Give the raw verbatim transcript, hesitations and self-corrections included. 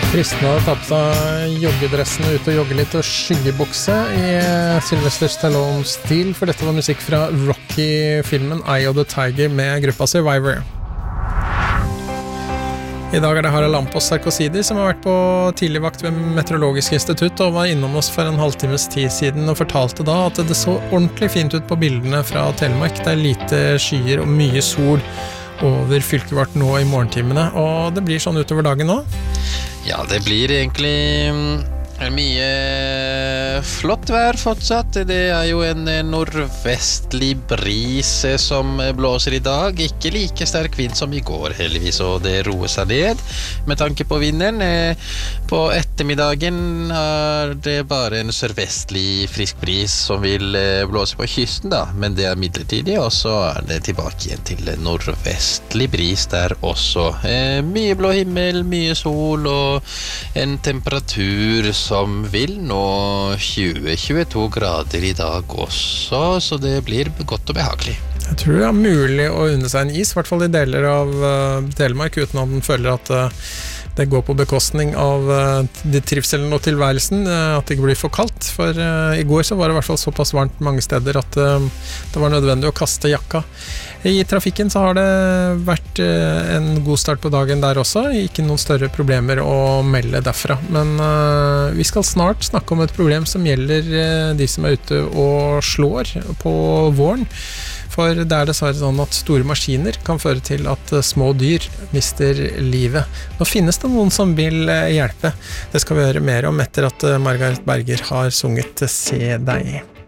Fristende å ta på seg joggedressen ut og jogge litt og skyggebukse i Sylvester Stallone-stil, for dette var musikk fra Rocky-filmen Eye of the Tiger med gruppa Survivor. I dag er det Harald Lampos Sarkosidi som har vært på tidligvakt ved Meteorologisk institutt og var innom oss for en halvtimes tid siden og fortalte da at det så ordentlig fint ut på bildene fra Telemark. Det er lite skyer og mye sol over fylket vårt nå i morgentimene, og det blir sånn utover dagen nå. Ja, det blir egentlig mye flott vær fortsatt. Det er jo en nordvestlig bris som blåser i dag. Ikke like sterk vind som i går, heldigvis, og det roer seg ned med tanke på vinden. På ettermiddagen er det bare en sørvestlig frisk bris som vil blåse på kysten, da. Men det er midlertidig, og så er det tilbake igjen til nordvestlig bris der også. Mye blå himmel, mye sol og en temperatur som vil nå tjue til tjueto grader i dag også, så det blir godt og behagelig. Jeg tror det er mulig å unne seg en is, i hvert fall i deler av uh, Telemark, uten at den føler at uh, det går på bekostning av uh, de trivselen og tilværelsen, uh, at det ikke blir for kaldt. For uh, i går så var det i hvert fall såpass varmt mange steder at uh, det var nødvendig å kaste jakka. I trafikken så har det vært uh, en god start på dagen der også, ikke noen større problemer å melde derfra. Men uh, vi skal snart snakke om et problem som gjelder uh, de som er ute og slår på våren. For det er dessverre sånn at store maskiner kan føre til at små dyr mister livet. Nå finnes det noen som vil hjelpe. Det skal vi høre mer om etter at Margaret Berger har sunget Se deg.